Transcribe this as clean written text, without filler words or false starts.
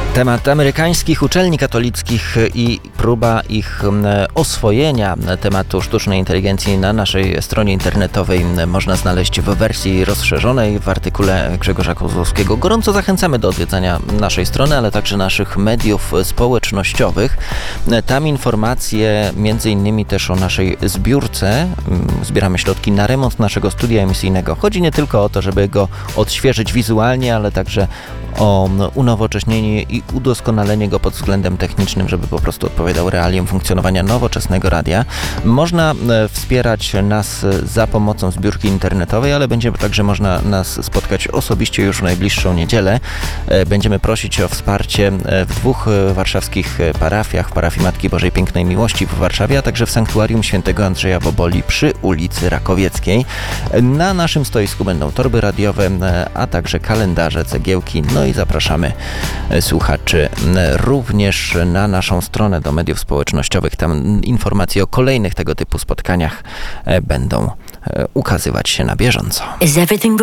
Temat amerykańskich uczelni katolickich i próba ich oswojenia tematu sztucznej inteligencji na naszej stronie internetowej można znaleźć w wersji rozszerzonej w artykule Grzegorza Kozłowskiego. Gorąco zachęcamy do odwiedzania naszej strony, ale także naszych mediów społecznościowych. Tam informacje między innymi też o naszej zbiórce. Zbieramy środki na remont naszego studia emisyjnego. Chodzi nie tylko o to, żeby go odświeżyć wizualnie, ale także o unowocześnienie i udoskonalenie go pod względem technicznym, żeby po prostu odpowiadał realiom funkcjonowania nowoczesnego radia. Można wspierać nas za pomocą zbiórki internetowej, ale będzie także można nas spotkać osobiście już w najbliższą niedzielę. Będziemy prosić o wsparcie w dwóch warszawskich parafiach, w parafii Matki Bożej Pięknej Miłości w Warszawie, a także w Sanktuarium Świętego Andrzeja Boboli przy ulicy Rakowieckiej. Na naszym stoisku będą torby radiowe, a także kalendarze, cegiełki. No i zapraszamy słuchaczy również na naszą stronę do mediów społecznościowych. Tam informacje o kolejnych tego typu spotkaniach będą ukazywać się na bieżąco.